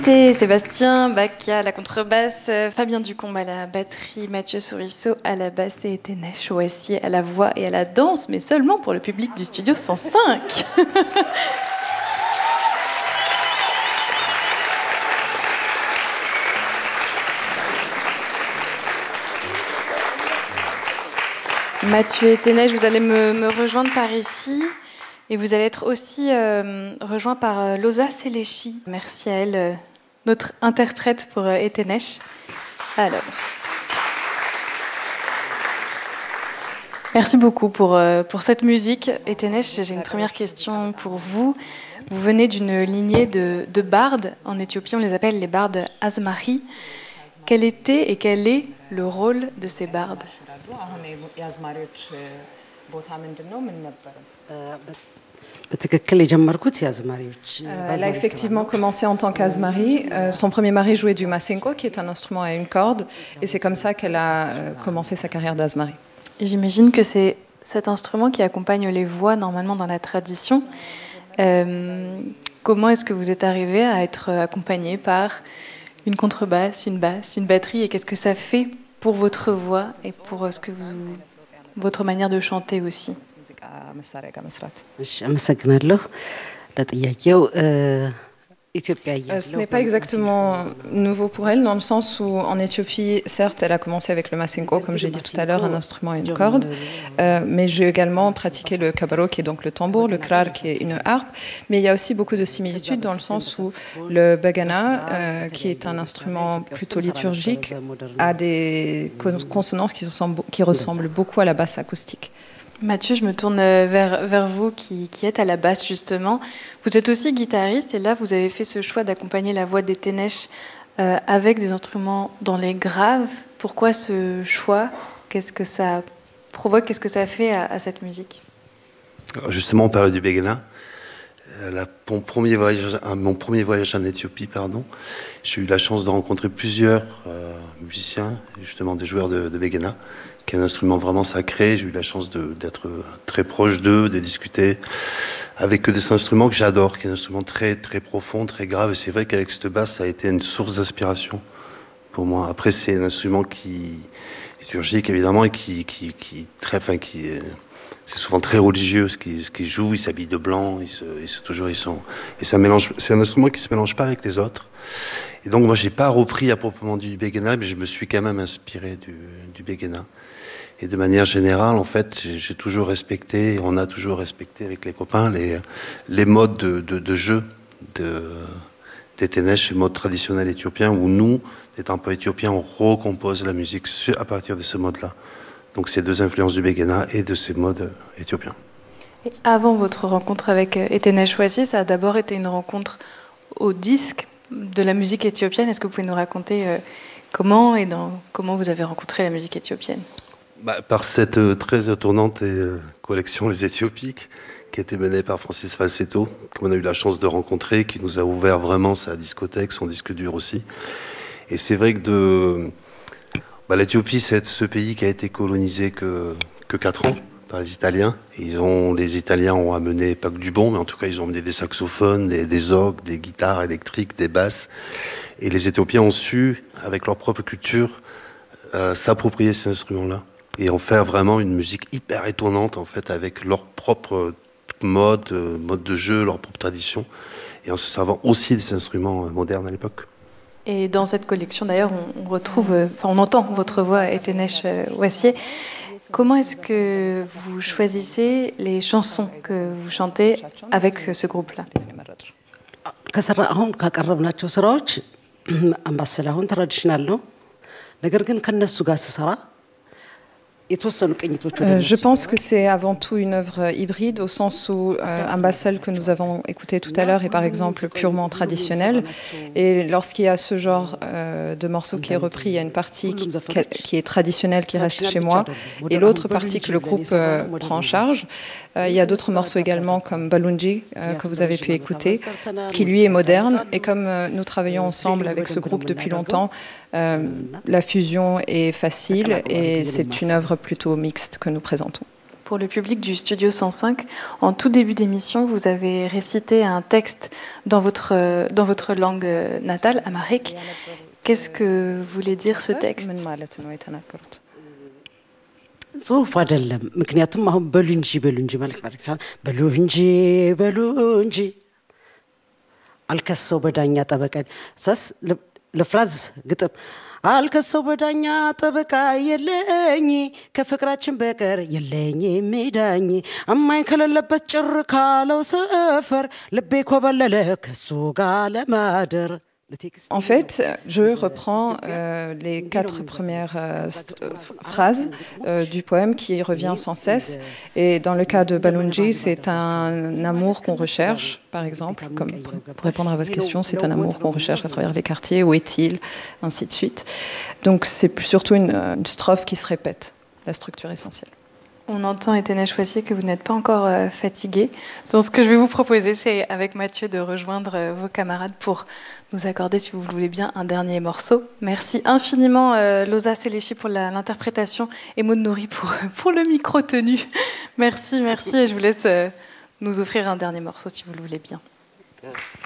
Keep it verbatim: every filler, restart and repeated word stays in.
invités, Sébastien Bacca à la contrebasse, Fabien Ducombe à la batterie, Mathieu Souriceau à la basse et Ténèche Ouassier à la voix et à la danse, mais seulement pour le public du studio cent cinq. Mathieu et Ténèche, vous allez me, me rejoindre par ici. Et vous allez être aussi euh, rejoint par euh, Loza Selechi. Merci à elle, euh, notre interprète pour euh, Ténèche. Alors. Merci beaucoup pour, euh, pour cette musique. Ténèche, j'ai une première question pour vous. Vous venez d'une lignée de, de bardes. En Éthiopie, on les appelle les bardes Azmari. Quel était et quel est le rôle de ces bardes ? Euh, elle a effectivement commencé en tant qu'Azmari. Euh, son premier mari jouait du masenko, qui est un instrument à une corde, et c'est comme ça qu'elle a euh, commencé sa carrière d'Azmari. Et j'imagine que c'est cet instrument qui accompagne les voix normalement dans la tradition. Euh, comment est-ce que vous êtes arrivé à être accompagné par une contrebasse, une basse, une batterie, et qu'est-ce que ça fait pour votre voix et pour ce que vous, votre manière de chanter aussi? Euh, ce n'est pas exactement nouveau pour elle, dans le sens où en Éthiopie, certes, elle a commencé avec le masenko, comme j'ai dit tout à l'heure, un instrument à une corde, euh, mais j'ai également pratiqué le kabaro, qui est donc le tambour, le krar, qui est une harpe, mais il y a aussi beaucoup de similitudes dans le sens où le bagana, euh, qui est un instrument plutôt liturgique, a des consonances qui ressemblent, qui ressemblent beaucoup à la basse acoustique. Mathieu, je me tourne vers, vers vous qui, qui êtes à la basse justement. Vous êtes aussi guitariste et là vous avez fait ce choix d'accompagner la voix des Ténèche euh, avec des instruments dans les graves. Pourquoi ce choix? Qu'est-ce que ça provoque? Qu'est-ce que ça fait à, à cette musique? Alors justement, on parle du Begana. La, mon, premier voyage, mon premier voyage en Éthiopie, pardon, j'ai eu la chance de rencontrer plusieurs euh, musiciens, justement des joueurs de, de Begana, qui est un instrument vraiment sacré. J'ai eu la chance de, d'être très proche d'eux, de discuter avec eux des instruments que j'adore, qui est un instrument très, très profond, très grave. Et c'est vrai qu'avec cette basse, ça a été une source d'inspiration pour moi. Après, c'est un instrument qui est liturgique, évidemment, et qui, qui, qui très, enfin, qui est, c'est souvent très religieux ce qu'ils, ce qu'ils jouent. Ils s'habillent de blanc, ils se, ils se, toujours, ils sont, et ça mélange. C'est un instrument qui se mélange pas avec les autres. Et donc, moi, j'ai pas repris à proprement dit du Begana, mais je me suis quand même inspiré du, du Begana. Et de manière générale, en fait, j'ai, j'ai toujours respecté, on a toujours respecté avec les copains, les, les modes de, de, de jeu de, des Ténèche, les modes traditionnels éthiopiens, où nous, étant pas éthiopiens, on recompose la musique à partir de ce mode-là. Donc, ces deux influences du Begana et de ces modes éthiopiens. Et avant votre rencontre avec Ténèche Ouassier, ça a d'abord été une rencontre au disque de la musique éthiopienne. Est-ce que vous pouvez nous raconter euh, comment et dans, comment vous avez rencontré la musique éthiopienne? Bah, par cette euh, très étonnante et, euh, collection Les Éthiopiques, qui a été menée par Francis Falsetto, qu'on a eu la chance de rencontrer, qui nous a ouvert vraiment sa discothèque, son disque dur aussi. Et c'est vrai que de, bah, l'Éthiopie, c'est ce pays qui a été colonisé que, que quatre ans par les Italiens. Et ils ont, les Italiens ont amené, pas que du bon, mais en tout cas, ils ont amené des saxophones, des, des orgues, des guitares électriques, des basses. Et les Éthiopiens ont su, avec leur propre culture, euh, s'approprier ces instruments-là. Et en faire vraiment une musique hyper étonnante, en fait, avec leur propre mode, mode de jeu, leur propre tradition, et en se servant aussi des instruments modernes à l'époque. Et dans cette collection, d'ailleurs, on, on retrouve, enfin, on entend votre voix, Ténèche Ouassier. Comment est-ce que vous choisissez les chansons que vous chantez avec ce groupe-là? Euh, je pense que c'est avant tout une œuvre hybride, au sens où euh, un bassel que nous avons écouté tout à l'heure est par exemple purement traditionnel. Et lorsqu'il y a ce genre euh, de morceau qui est repris, il y a une partie qui, qui est traditionnelle qui reste chez moi, et l'autre partie que le groupe euh, prend en charge. Euh, il y a d'autres morceaux également comme Balunji, euh, que vous avez pu écouter, qui lui est moderne. Et comme euh, nous travaillons ensemble avec ce groupe depuis longtemps, Euh, la fusion est facile et c'est une œuvre plutôt mixte que nous présentons. pour le public du Studio cent cinq. En tout début d'émission, vous avez récité un texte dans votre, dans votre langue natale, amharique. Qu'est-ce que voulait dire ce texte? ጽሁፍ አይደለም ምክንያቱም አሁን በሉ እንጂ በሉ እንጂ ማለት ማለት በሉ እንጂ በሉ እንጂ አልከሰው በዳኛ ጠበቃ ሰስ ለፍራዝ ግጥም አልከሰው በዳኛ ጠበቃ የለኝ ከፍቅራችን በቀር የለኝ ሚዳኝ አማኝ ከሌለበት ጭር ካለው ሰፈር ልቤ ኮበለለ ከሱ ጋር ለማደር En fait, je reprends euh, les quatre premières euh, phrases euh, du poème qui revient sans cesse. Et dans le cas de Balunji, c'est un amour qu'on recherche, par exemple. Comme pour répondre à votre question, c'est un amour qu'on recherche à travers les quartiers. Où est-il? Ainsi de suite. Donc c'est surtout une, une strophe qui se répète, la structure essentielle. On entend, Etene Chouassier, que vous n'êtes pas encore euh, fatigué. Donc ce que je vais vous proposer, c'est avec Mathieu de rejoindre euh, vos camarades pour nous accorder, si vous le voulez bien, un dernier morceau. Merci infiniment euh, Loza Selechi pour l'interprétation et Maud Nouri pour, pour le micro tenu. Merci, merci. Et je vous laisse euh, nous offrir un dernier morceau, si vous le voulez bien.